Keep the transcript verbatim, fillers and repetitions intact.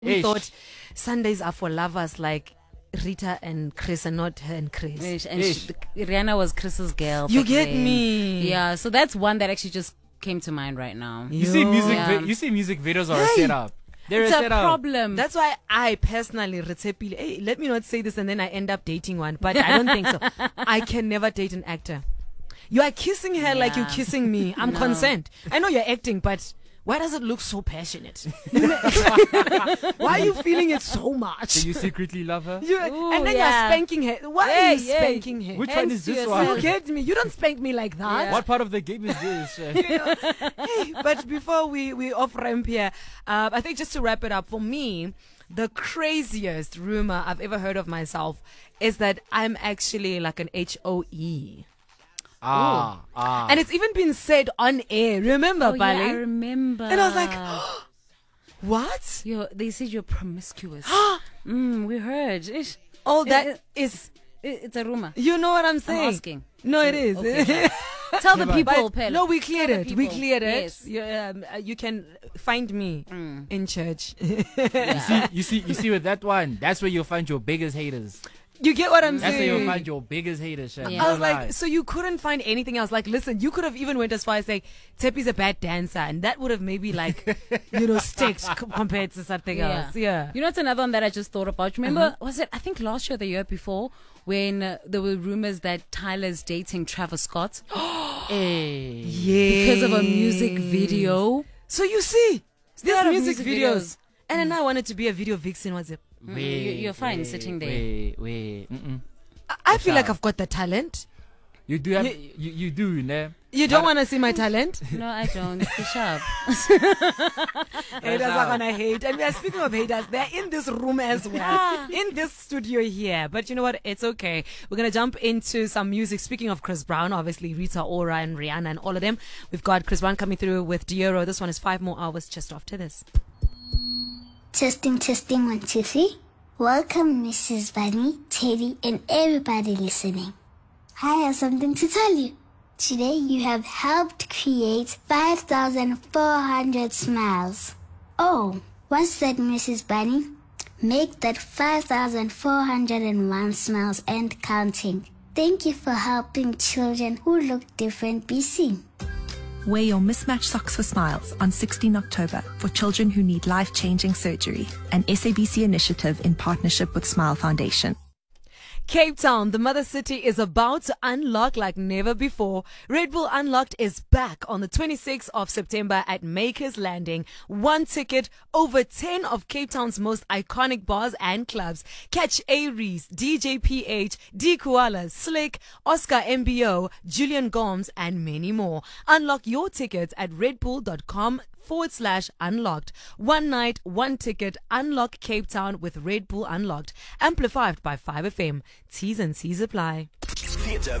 We Ish. thought Sundays are for lovers like Rita and Chris and not her and Chris. Ish, And Ish. she, Rihanna was Chris's girl. You back get then. me. Yeah, so that's one that actually just came to mind right now. You see music. Yeah. Vi- you see music videos are a Hey. setup. They're It's a a setup. problem. That's why I personally, Retsepile, hey, let me not say this and then I end up dating one, but I don't think so. I can never date an actor. You are kissing her like you're Yeah. kissing me. I'm No. consent. I know you're acting, but why does it look so passionate? Why are you feeling it so much? Do you secretly love her? You, Ooh, and then yeah. you're spanking her. Why are Hey, you hey. spanking her? Which Hands one is to this yourself. one? You get me? You don't spank me like that. Yeah. What part of the game is this? Uh, Hey, but before we, we off ramp here, uh, I think just to wrap it up, for me, the craziest rumor I've ever heard of myself is that I'm actually like an H O E. ah, ah. And it's even been said on air. Remember, Oh, yeah, Bali? I remember. And I was like, what? You're, they said you're promiscuous. mm, we heard. Ish. All that It- is, it- It's a rumor. you know what I'm I'm saying? asking. No, it is. Okay. Tell the But- people, But Pella. no, we cleared Tell the it. We people. cleared it. Yes. You, um, uh, you can find me Mm. in church. you see, you see, you see with that one. That's where you'll find your biggest haters. You get what I'm That's where saying? you'll find your biggest haters. Shan. Yeah. I was No lie. like, so you couldn't find anything else. Like, listen, you could have even went as far as saying Tepi's a bad dancer, and that would have maybe like, you know, staked c- compared to something else. Yeah. You know, it's another one that I just thought about. Remember, was it, I think last year or the year before, when uh, there were rumors that Tyler's dating Travis Scott Hey. Yeah. because of a music video? So you see, there's lot of music, music videos. videos. And then I wanted to be a video vixen. Was it? Mm, you- you're fine sitting there. Wait, wait. Mm-mm. I- I feel like up? I've got the talent. You do have, You- you, you do, ne? You don't But- want to see my talent? No, I don't. Be sharp. Haters are gonna hate. And we are speaking of haters, they're in this room as well. In this studio here. But you know what? It's okay. We're gonna jump into some music. Speaking of Chris Brown, obviously Rita Ora and Rihanna and all of them. We've got Chris Brown coming through with Dioro. This one is five more hours just after this. Testing, testing, one, two, three. Welcome, Missus Bunny, Teddy, and everybody listening. I have something to tell you. Today you have helped create five thousand four hundred smiles. Oh, what's that, Missus Bunny? Make that five thousand four hundred one smiles and counting. Thank you for helping children who look different be seen. Wear your mismatched socks for smiles on sixteenth October for children who need life-changing surgery, an S A B C initiative in partnership with Smile Foundation. Cape Town, the mother city, is about to unlock like never before. Red Bull Unlocked is back on the twenty-sixth of September at Makers Landing. One ticket, over ten of Cape Town's most iconic bars and clubs. Catch Aries, D J P H, D Koala, Slick, Oscar M B O, Julian Gomes, and many more. Unlock your tickets at redbull.com forward slash unlocked. One night, one ticket, unlock Cape Town with Red Bull Unlocked. Amplified by five F M. T's and C's apply. Theatre